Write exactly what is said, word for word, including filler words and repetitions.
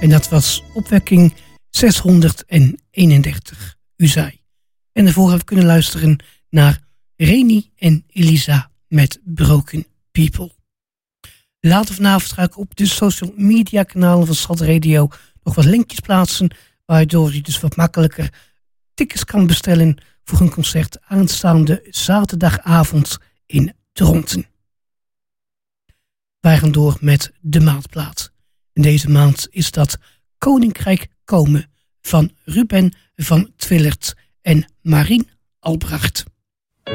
En dat was opwekking zeshonderdeenendertig, u zei. En daarvoor hebben we kunnen luisteren naar Reni en Elisa met Broken People. Later vanavond ga ik op de social media kanalen van Stad Radio nog wat linkjes plaatsen, waardoor je dus wat makkelijker tickets kan bestellen voor een concert aanstaande zaterdagavond in Dronten. Wij gaan door met de maandplaat. En deze maand is dat Koninkrijk Komen van Ruben van Twillert en Marien Albrecht.